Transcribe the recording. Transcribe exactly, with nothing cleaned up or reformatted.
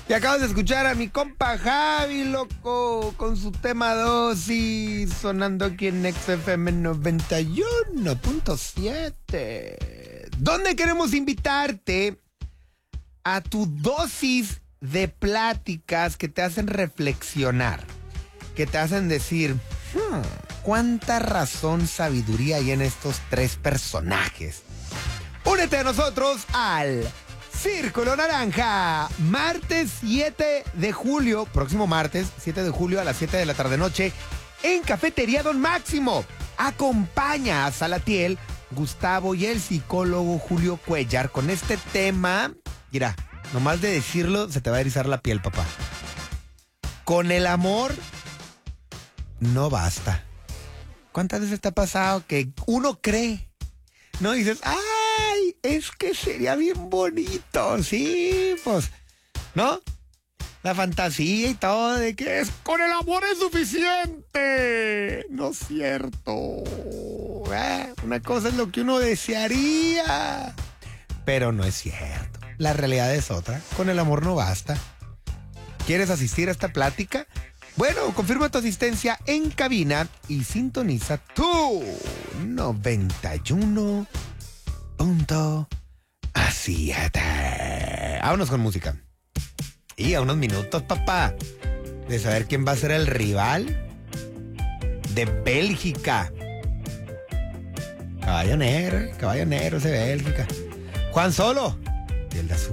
Y acabas de escuchar a mi compa Javi, loco, con su tema dosis, sonando aquí en X F M noventa y uno punto siete. ¿Dónde queremos invitarte a tu dosis de pláticas que te hacen reflexionar, que te hacen decir, hmm, cuánta razón, sabiduría hay en estos tres personajes? Únete a nosotros al Círculo Naranja, martes siete de julio, próximo martes siete de julio a las siete de la tarde noche, en Cafetería Don Máximo. Acompaña a Salatiel, Gustavo y el psicólogo Julio Cuellar con este tema. Mira, nomás de decirlo se te va a erizar la piel, papá. Con el amor no basta. ¿Cuántas veces te ha pasado que uno cree, no dices, ay, es que sería bien bonito, sí, pues, ¿no? La fantasía y todo de que es con el amor es suficiente. No es cierto. ¿Eh? Una cosa es lo que uno desearía, pero no es cierto. La realidad es otra. Con el amor no basta. ¿Quieres asistir a esta plática? Bueno, confirma tu asistencia en cabina y sintoniza tu noventa y uno punto siete. Vámonos con música. Y a unos minutos, papá, de saber quién va a ser el rival de Bélgica. Caballo negro, caballo negro ese Bélgica. Juan Solo y el de azul.